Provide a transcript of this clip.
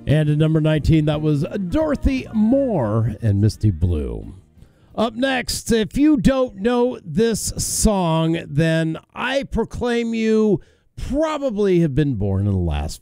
And at number 19, that was Dorothy Moore and Misty Blue. Up next, if you don't know this song, then I proclaim you probably have been born in the last